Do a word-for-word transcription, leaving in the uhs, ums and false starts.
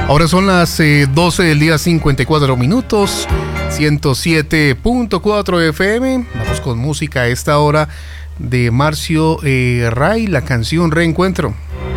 Ahora son las eh, doce del día, cincuenta y cuatro minutos, ciento siete punto cuatro F M. Vamos con música a esta hora de Marcio eh, Ray, la canción Reencuentro.